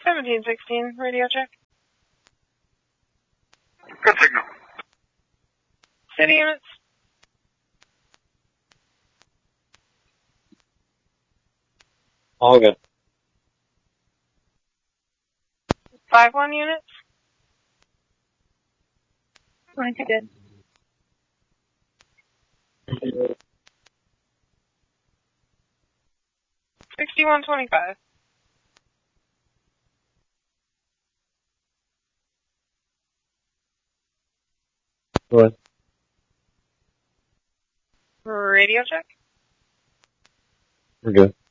1716, radio check. Good signal. City units. All good. 5-1 units. 22 good. 6125. Good. Radio check. We're good.